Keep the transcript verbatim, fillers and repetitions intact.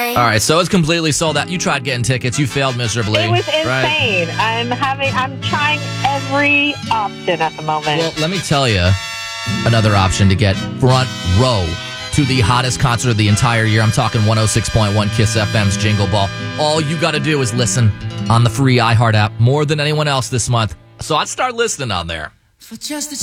All right, so it's completely sold out. You tried getting tickets. You failed miserably. It was insane. Right? I'm having, I'm trying every option at the moment. Well, let me tell you another option to get front row to the hottest concert of the entire year. I'm talking one oh six point one Kiss F M's Jingle Ball. All you got to do is listen on the free iHeart app more than anyone else this month. So I'd start listening on there. For just a